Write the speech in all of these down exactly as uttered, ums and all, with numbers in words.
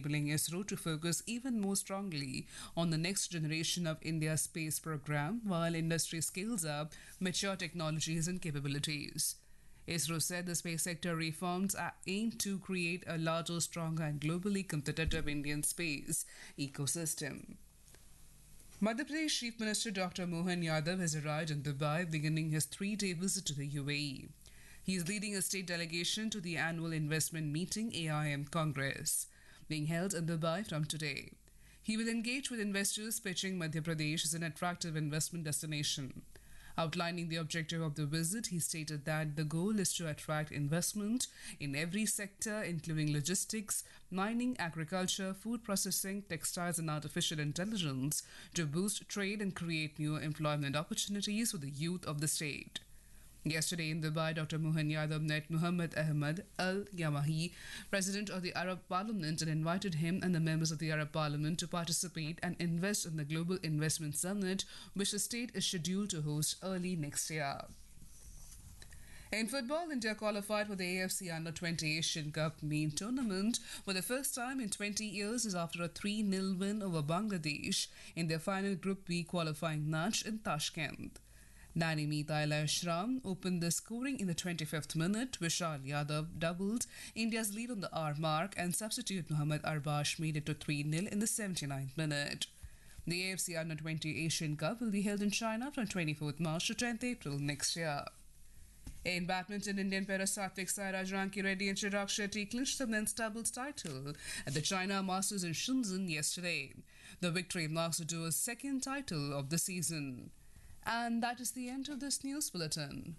enabling ISRO to focus even more strongly on the next generation of India's space program while industry scales up mature technologies and capabilities. ISRO said the space sector reforms are aimed to create a larger, stronger, and globally competitive Indian space ecosystem. Madhya Pradesh Chief Minister Doctor Mohan Yadav has arrived in Dubai, beginning his three-day visit to the U A E. He is leading a state delegation to the annual investment meeting A I M Congress, being held in Dubai from today. He will engage with investors pitching Madhya Pradesh as an attractive investment destination. Outlining the objective of the visit, he stated that the goal is to attract investment in every sector, including logistics, mining, agriculture, food processing, textiles, and artificial intelligence, to boost trade and create new employment opportunities for the youth of the state. Yesterday in Dubai, Doctor Mohan Yadav met Muhammad Ahmad Al Yamahi, President of the Arab Parliament, and invited him and the members of the Arab Parliament to participate and invest in the Global Investment Summit, which the state is scheduled to host early next year. In football, India qualified for the A F C Under twenty Asian Cup main tournament for the first time in twenty years after a three nil win over Bangladesh in their final Group B qualifying match in Tashkent. Nanimi Taila Shram opened the scoring in the twenty-fifth minute. Vishal Yadav doubled India's lead on the hour mark, and substitute Muhammad Arbash made it to three nil in the seventy-ninth minute. The A F C Under twenty Asian Cup will be held in China from twenty-fourth March to tenth April next year. In badminton, Indian pair Satvik Sairaj Ranki Reddy and Chirag Shetty clinched the men's doubles title at the China Masters in Shenzhen yesterday. The victory marks the duo's second title of the season. And that is the end of this news bulletin.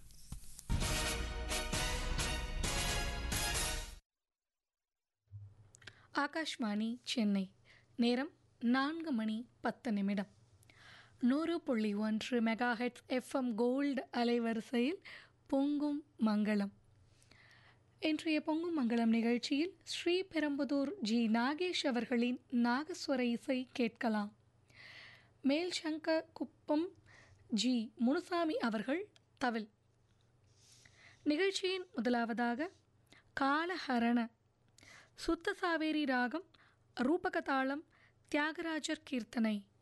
Akashvani Chennai நேரம் நான்கு மணி பத்து நிமிடம் நூறு புள்ளி ஒன்று megahertz FM gold அலைவரிசையில் பொங்கும் மங்களம். இன்றைய பொங்கும் மங்களம் நிகழ்ச்சியில் ஸ்ரீபெரும்புதூர் ஜி நாகேஷ் அவர்களின் நாகஸ்வர இசை கேட்கலாம். மேல்சங்க குப்பம் ஜி முனுசாமி அவர்கள் தவில். நிகழ்ச்சியின் முதலாவதாக காலஹரண சுத்த சாவேரி ராகம் ரூபகதாளம் தியாகராஜர் கீர்த்தனை.